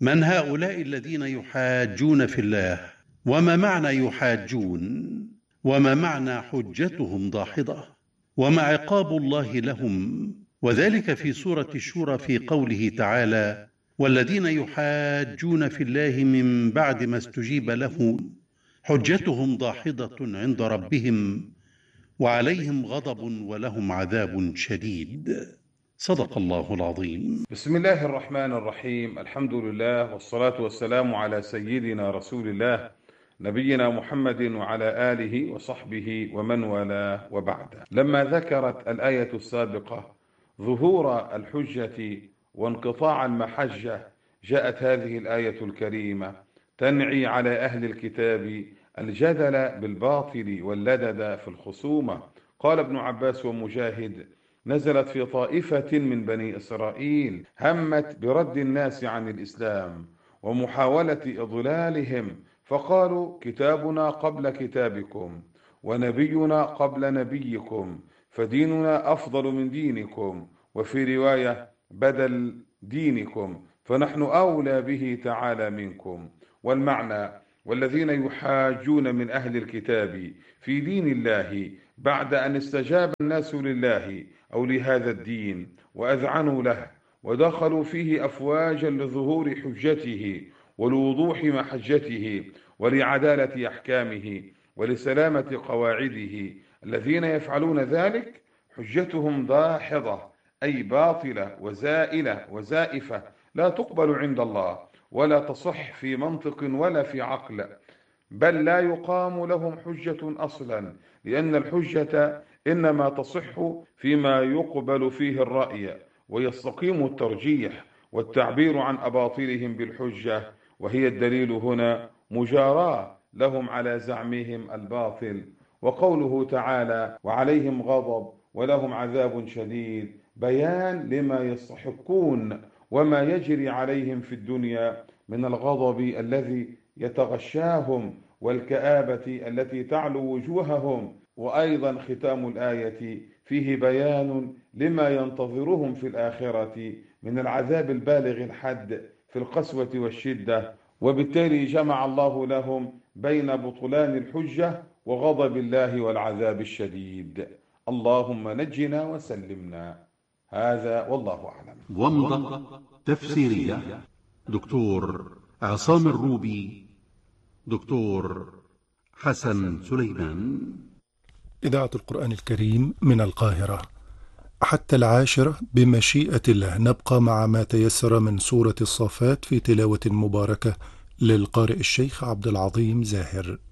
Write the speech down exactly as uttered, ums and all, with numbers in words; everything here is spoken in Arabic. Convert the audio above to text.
من هؤلاء الذين يحاجون في الله؟ وما معنى يحاجون؟ وما معنى حجتهم داحضة؟ وما عقاب الله لهم؟ وذلك في سورة الشورى في قوله تعالى: والذين يحاجون في الله من بعد ما استجيب له حجتهم داحضة عند ربهم وعليهم غضب ولهم عذاب شديد. صدق الله العظيم. بسم الله الرحمن الرحيم. الحمد لله والصلاة والسلام على سيدنا رسول الله نبينا محمد وعلى آله وصحبه ومن والاه، وبعد. لما ذكرت الآية السابقة ظهور الحجة وانقطاع المحجة، جاءت هذه الآية الكريمة تنعي على أهل الكتاب الجدل بالباطل واللدد في الخصومة. قال ابن عباس ومجاهد: نزلت في طائفة من بني إسرائيل همت برد الناس عن الإسلام ومحاولة إضلالهم، فقالوا: كتابنا قبل كتابكم ونبينا قبل نبيكم، فديننا أفضل من دينكم، وفي رواية بدل دينكم، فنحن أولى به تعالى منكم. والمعنى: والذين يحاجون من أهل الكتاب في دين الله بعد أن استجاب الناس لله أو لهذا الدين وأذعنوا له ودخلوا فيه أفواجا لظهور حجته ولوضوح محجته ولعدالة أحكامه ولسلامة قواعده، الذين يفعلون ذلك حجتهم داحضة، أي باطلة وزائلة وزائفة، لا تقبل عند الله ولا تصح في منطق ولا في عقل، بل لا يقام لهم حجة أصلا، لأن الحجة إنما تصح فيما يقبل فيه الرأي ويستقيم الترجيح والتعبير عن أباطيلهم بالحجة، وهي الدليل هنا مجاراة لهم على زعمهم الباطل. وقوله تعالى: وعليهم غضب ولهم عذاب شديد، بيان لما يستحقون وما يجري عليهم في الدنيا من الغضب الذي يتغشاهم والكآبة التي تعلو وجوههم. وأيضا ختام الآية فيه بيان لما ينتظرهم في الآخرة من العذاب البالغ الحد في القسوة والشدة، وبالتالي جمع الله لهم بين بطلان الحجة وغضب الله والعذاب الشديد. اللهم نجنا وسلمنا. هذا والله أعلم. ومضة تفسيرية دكتور عصام الروبي، دكتور حسن سليمان. إذاعة القرآن الكريم من القاهرة. حتى العاشرة بمشيئة الله نبقى مع ما تيسر من سورة الصافات في تلاوة مباركة للقارئ الشيخ عبد العظيم زاهر.